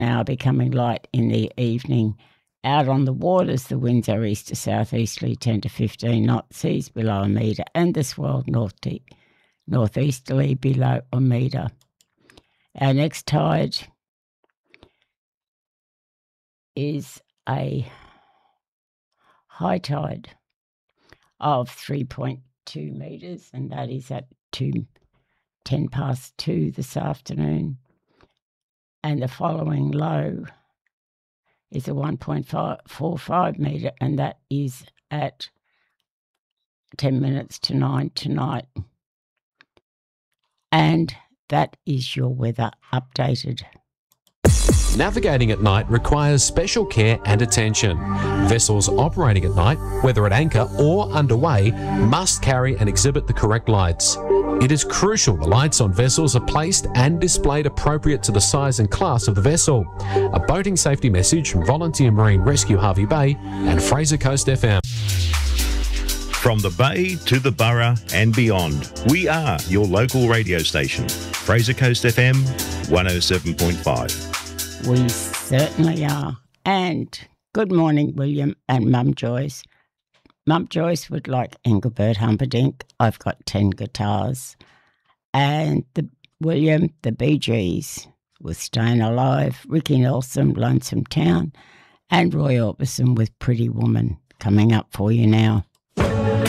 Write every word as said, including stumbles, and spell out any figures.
now, becoming light in the evening. Out on the waters, the winds are east to southeasterly, ten to fifteen knots, seas below a metre, and the swell north to northeasterly below a metre. Our next tide is a high tide of three point two metres, and that is at two, ten past two this afternoon. And the following low is a one point four five metre, and that is at ten minutes to nine tonight. And that is your weather updated. Navigating at night requires special care and attention. Vessels operating at night, whether at anchor or underway, must carry and exhibit the correct lights. It is crucial the lights on vessels are placed and displayed appropriate to the size and class of the vessel. A boating safety message from Volunteer Marine Rescue Harvey Bay and Fraser Coast F M. From the Bay to the Borough and beyond, we are your local radio station. Fraser Coast F M, one oh seven point five. We certainly are. And good morning, William and Mum Joyce. Mum Joyce would like Engelbert Humperdinck. I've got ten guitars. And the William, the Bee Gees with Staying Alive, Ricky Nelson, Lonesome Town, and Roy Orbison with Pretty Woman coming up for you now.